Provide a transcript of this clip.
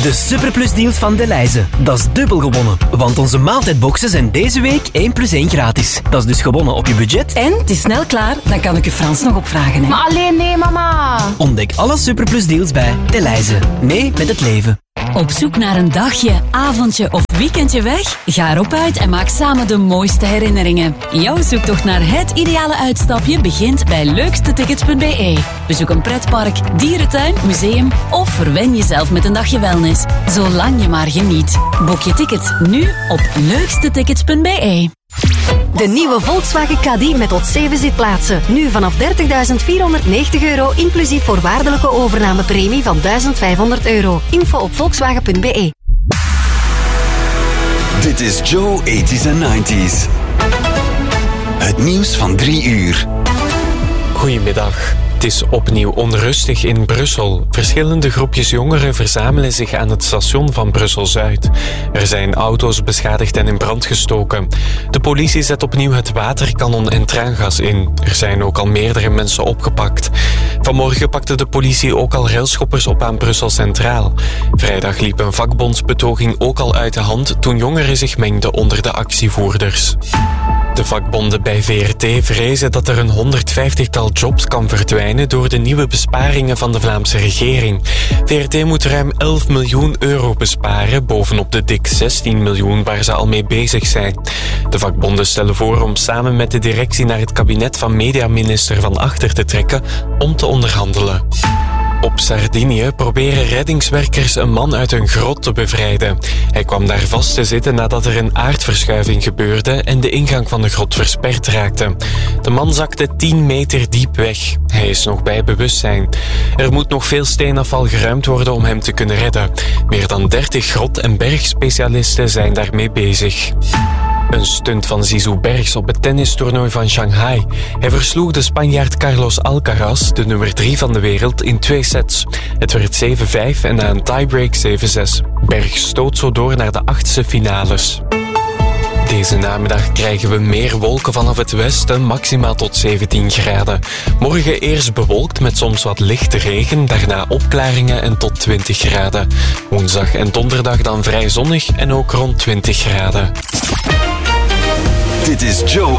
De Superplus deals van Delhaize. Dat is dubbel gewonnen. Want onze maaltijdboxen zijn deze week 1 + 1 gratis. Dat is dus gewonnen op je budget. En het is snel klaar, dan kan ik je Frans nog opvragen. Hè? Maar alleen nee, mama. Ontdek alle Superplus deals bij Delhaize. Mee met het leven. Op zoek naar een dagje, avondje of weekendje weg? Ga erop uit en maak samen de mooiste herinneringen. Jouw zoektocht naar het ideale uitstapje begint bij leukstetickets.be. Bezoek een pretpark, dierentuin, museum of verwen jezelf met een dagje wellness. Zolang je maar geniet. Boek je ticket nu op leukstetickets.be. De nieuwe Volkswagen Caddy met tot 7 zitplaatsen. Nu vanaf €30.490 inclusief voorwaardelijke overnamepremie van €1.500. Info op volkswagen.be. Dit is Joe 80s en 90s. Het nieuws van 3 uur. Goedemiddag. Het is opnieuw onrustig in Brussel. Verschillende groepjes jongeren verzamelen zich aan het station van Brussel-Zuid. Er zijn auto's beschadigd en in brand gestoken. De politie zet opnieuw het waterkanon en traangas in. Er zijn ook al meerdere mensen opgepakt. Vanmorgen pakte de politie ook al railschoppers op aan Brussel Centraal. Vrijdag liep een vakbondsbetoging ook al uit de hand toen jongeren zich mengden onder de actievoerders. De vakbonden bij VRT vrezen dat er een 150-tal jobs kan verdwijnen door de nieuwe besparingen van de Vlaamse regering. VRT moet ruim €11 miljoen besparen, bovenop de dik 16 miljoen waar ze al mee bezig zijn. De vakbonden stellen voor om samen met de directie naar het kabinet van mediaminister Van Achter te trekken om te onderhandelen. Op Sardinië proberen reddingswerkers een man uit een grot te bevrijden. Hij kwam daar vast te zitten nadat er een aardverschuiving gebeurde en de ingang van de grot versperd raakte. De man zakte 10 meter diep weg. Hij is nog bij bewustzijn. Er moet nog veel steenafval geruimd worden om hem te kunnen redden. Meer dan 30 grot- en bergspecialisten zijn daarmee bezig. Een stunt van Zizou Bergs op het tennistoernooi van Shanghai. Hij versloeg de Spanjaard Carlos Alcaraz, de nummer 3 van de wereld, in 2 sets. Het werd 7-5 en na een tiebreak 7-6. Bergs stoot zo door naar de 8e finales. Deze namiddag krijgen we meer wolken vanaf het westen, maximaal tot 17 graden. Morgen eerst bewolkt met soms wat lichte regen, daarna opklaringen en tot 20 graden. Woensdag en donderdag dan vrij zonnig en ook rond 20 graden. Dit is Joe